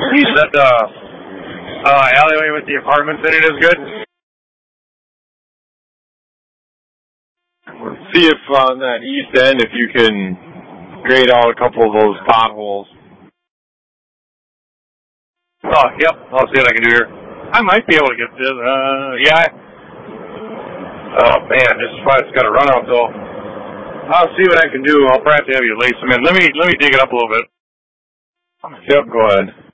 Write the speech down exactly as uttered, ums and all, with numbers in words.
You said the uh, alleyway with the apartments in it is good? See if on that east end, if you can grade out a couple of those potholes. Oh, yep. I'll see what I can do here. I might be able to get this. Uh, yeah. Oh, man. This spot's got to run out, though. I'll see what I can do. I'll probably have to have you lace them in. Let me, let me dig it up a little bit. Yep, go ahead.